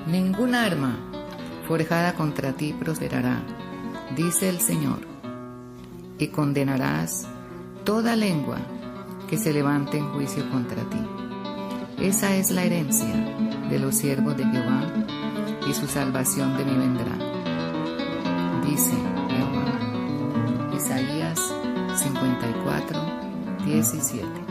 Ninguna arma forjada contra ti prosperará, dice el Señor, y condenarás toda lengua que se levante en juicio contra ti. Esa es la herencia de los siervos de Jehová, y su salvación de mí vendrá, dice Jehová. Isaías 54:17.